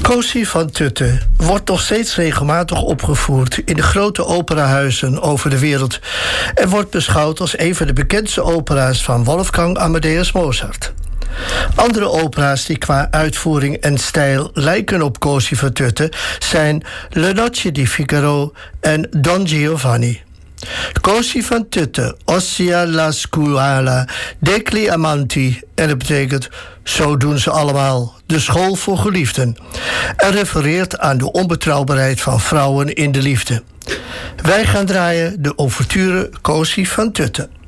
Cosi van Tutte wordt nog steeds regelmatig opgevoerd in de grote operahuizen over de wereld en wordt beschouwd als een van de bekendste opera's van Wolfgang Amadeus Mozart. Andere opera's die qua uitvoering en stijl lijken op Cosi van Tutte zijn Le Noce di Figaro en Don Giovanni. Cosi van Tutte, ossia la scuola degli amanti, en dat betekent zo doen ze allemaal, de school voor geliefden, en refereert aan de onbetrouwbaarheid van vrouwen in de liefde. Wij gaan draaien de ouverture Cosi van Tutte.